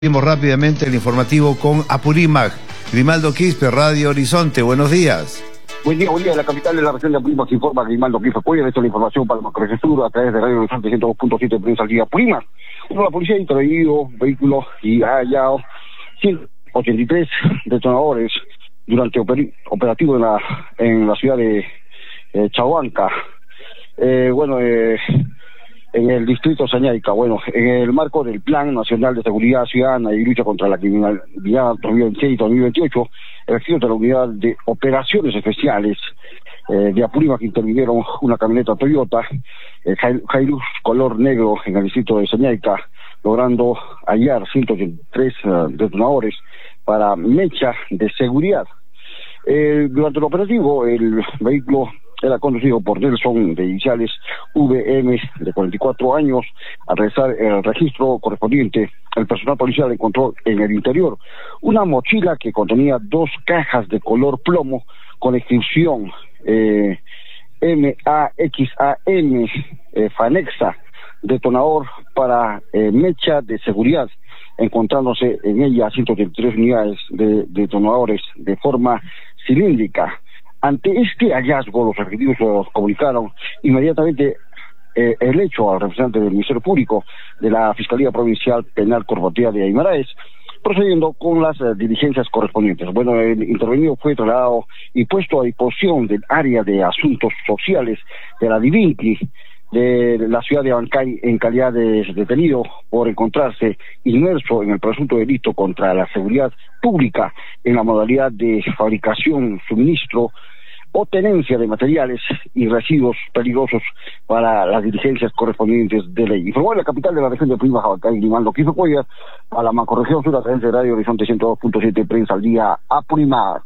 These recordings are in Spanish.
Seguimos rápidamente el informativo con Apurímac. Grimaldo Quispe, Radio Horizonte, buenos días. Buen día. La capital de la región de Apurímac informa Grimaldo Quispe. Apoya esta la información para Macrocensura a través de Radio Horizonte 102.7 de Prensa al Día. Apurímac. La policía ha intervenido vehículos y ha hallado 183 detonadores durante operativo en la ciudad de Chahuanca. En el distrito Sañaica, en el marco del Plan Nacional de Seguridad Ciudadana y Lucha contra la Criminalidad 2026 y 2028, el ejército de la Unidad de Operaciones Especiales de Apurímac intervinieron una camioneta Toyota Hilux color negro en el distrito de Sañaica, logrando hallar 183 detonadores para mecha de seguridad. Durante el operativo, el vehículo era conducido por Nelson, de iniciales VM, de 44 años. Al realizar el registro correspondiente, el personal policial encontró en el interior una mochila que contenía 2 cajas de color plomo con inscripción MAXAM, Fanexa, detonador para mecha de seguridad, encontrándose en ella 183 unidades de detonadores de forma cilíndrica. Ante este hallazgo, los respectivos comunicaron inmediatamente el hecho al representante del Ministerio Público de la Fiscalía Provincial Penal Corporativa de Aymaraes, procediendo con las diligencias correspondientes. El intervenido fue trasladado y puesto a disposición del área de asuntos sociales de la Divinity de la ciudad de Abancay en calidad de detenido por encontrarse inmerso en el presunto delito contra la seguridad pública en la modalidad de fabricación, suministro o tenencia de materiales y residuos peligrosos para las diligencias correspondientes de ley. Informó en la capital de la región de Apurímac, Abancay, Grimaldo Quispe Cuellar, a la Macrorregión Sur a través de Radio Horizonte 102.7 Prensa al Día, Apurímac.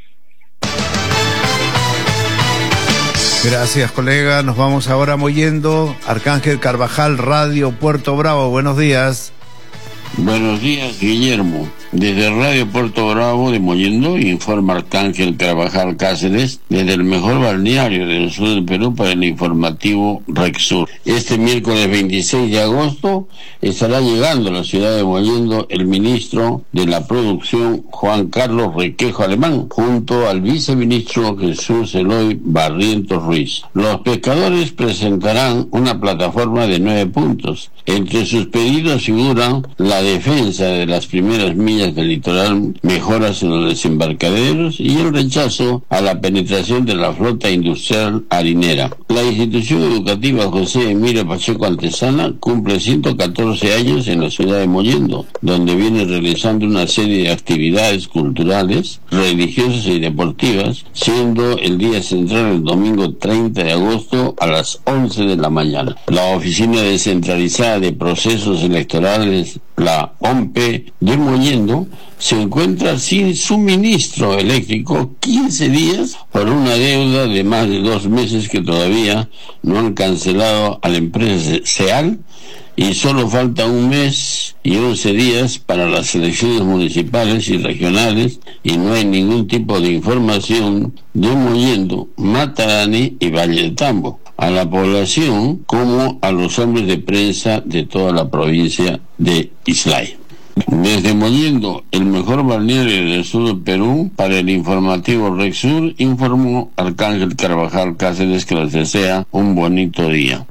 Gracias, colega. Nos vamos ahora a Mollendo. Arcángel Carvajal, Radio Puerto Bravo. Buenos días. Buenos días, Guillermo. Desde Radio Puerto Bravo de Mollendo informa Arcángel Carvajal Cáceres desde el mejor balneario del sur del Perú para el informativo Rexur. Este miércoles 26 de agosto estará llegando a la ciudad de Mollendo el ministro de la Producción, Juan Carlos Requejo Alemán, junto al viceministro Jesús Eloy Barrientos Ruiz. Los pescadores presentarán una plataforma de 9 puntos. Entre sus pedidos figuran la defensa de las primeras millas del litoral, mejoras en los desembarcaderos y el rechazo a la penetración de la flota industrial harinera. La institución educativa José Emilio Pacheco Antesana cumple 114 años en la ciudad de Mollendo, donde viene realizando una serie de actividades culturales, religiosas y deportivas, siendo el día central el domingo 30 de agosto a las 11 de la mañana. La Oficina Descentralizada de Procesos Electorales, la OMPE de Mollendo, se encuentra sin suministro eléctrico 15 días por una deuda de más de 2 meses que todavía no han cancelado a la empresa SEAL, y solo falta 1 mes y 11 días para las elecciones municipales y regionales, y no hay ningún tipo de información de Mollendo, Matarani y Valle de Tambo a la población como a los hombres de prensa de toda la provincia de Islay. Desde Mollendo, el mejor balneario del sur del Perú, para el informativo Rexur, informó Arcángel Carvajal Cáceres, que les desea un bonito día.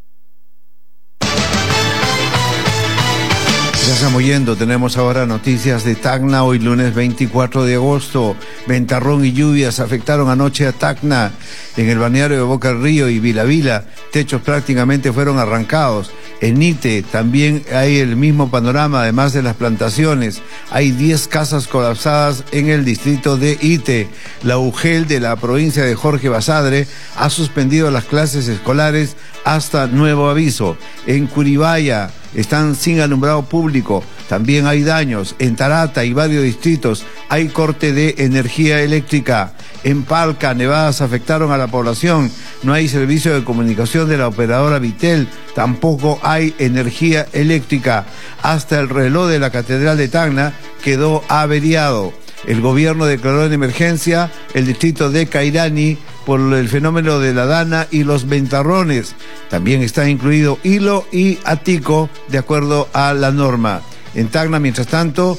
Gracias, Mollendo. Tenemos ahora noticias de Tacna. Hoy lunes 24 de agosto, ventarrón y lluvias afectaron anoche a Tacna. En el balneario de Boca del Río y Vila Vila, techos prácticamente fueron arrancados. En Ite también hay el mismo panorama, además de las plantaciones. Hay 10 casas colapsadas en el distrito de Ite. La UGEL de la provincia de Jorge Basadre ha suspendido las clases escolares hasta nuevo aviso. En Curibaya están sin alumbrado público. También hay daños. En Tarata y varios distritos hay corte de energía eléctrica. En Palca, nevadas afectaron a la población. No hay servicio de comunicación de la operadora Vitel. Tampoco hay energía eléctrica. Hasta el reloj de la Catedral de Tacna quedó averiado. El gobierno declaró en emergencia el distrito de Cairani por el fenómeno de la dana y los ventarrones. También está incluido Hilo y Atico, de acuerdo a la norma. En Tacna, mientras tanto,